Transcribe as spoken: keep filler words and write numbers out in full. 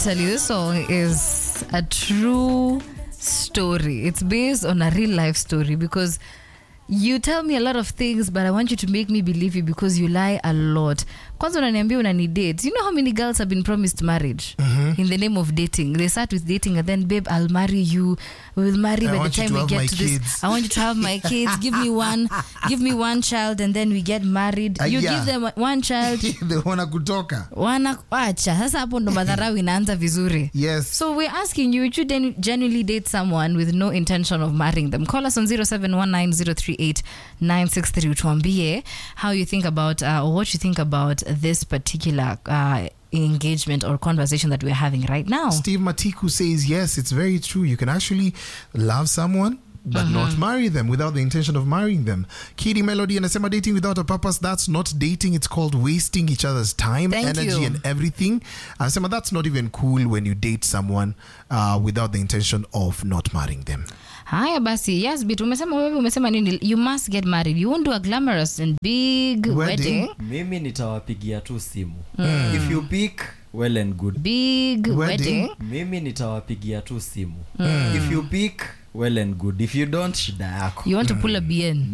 tell you, this song is a true story. It's based on a real life story because you tell me a lot of things, but I want you to make me believe you because you lie a lot. Kwanza unaniambia unani date. You know how many girls have been promised marriage mm-hmm. in the name of dating? They start with dating and then, babe, I'll marry you. We will marry I by the time we get to kids. this. I want you to have my kids. Give me one. Give me one child and then we get married. Uh, you yeah. give them one child. They wanna kutoka. Wana acha. Sasa hapo ndo madharau inaanza vizuri. Yes. So we're asking you, would you then genuinely date someone with no intention of marrying them? Call us on zero seven one nine zero three eight nine six three. Tuambie how you think about uh, or what you think about this particular uh, engagement or conversation that we're having right now. Steve Matiku says, yes, it's very true. You can actually love someone but mm-hmm. not marry them without the intention of marrying them. Kitty Melody anasema dating without a purpose, that's not dating. It's called wasting each other's time, Thank energy you. and everything. Anasema that's not even cool when you date someone uh, without the intention of not marrying them. Haya basi, yes, but umesema wewe umesema nini? You must get married. You won't do a glamorous and big wedding. wedding. Mimi nitawapigia tu simu. Mm. If you pick, well and good. Big wedding. wedding. Mimi nitawapigia tu simu. Mm. If you pick, well and good. If you don't, shida yako. You want to pull a B N.